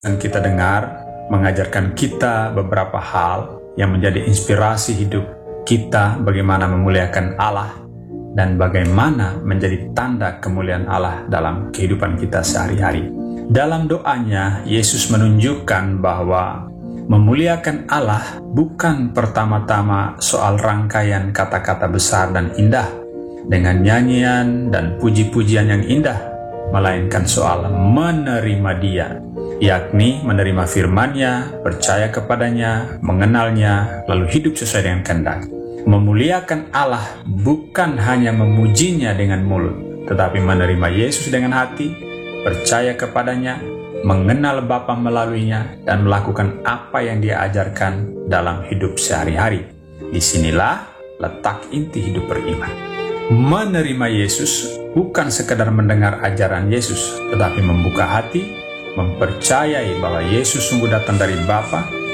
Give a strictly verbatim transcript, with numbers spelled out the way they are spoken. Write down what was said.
Dan kita dengar mengajarkan kita beberapa hal yang menjadi inspirasi hidup kita, bagaimana memuliakan Allah dan bagaimana menjadi tanda kemuliaan Allah dalam kehidupan kita sehari-hari. Dalam doanya, Yesus menunjukkan bahwa memuliakan Allah bukan pertama-tama soal rangkaian kata-kata besar dan indah dengan nyanyian dan puji-pujian yang indah, melainkan soal menerima Dia, yakni menerima firman-Nya, percaya kepadanya, mengenalnya, lalu hidup sesuai dengan kehendak. Memuliakan Allah bukan hanya memujinya dengan mulut, tetapi menerima Yesus dengan hati, percaya kepadanya, mengenal Bapa melaluinya, dan melakukan apa yang Dia ajarkan dalam hidup sehari-hari. Disinilah letak inti hidup beriman. Menerima Yesus bukan sekadar mendengar ajaran Yesus, tetapi membuka hati, mempercayai bahwa Yesus sungguh datang dari Bapa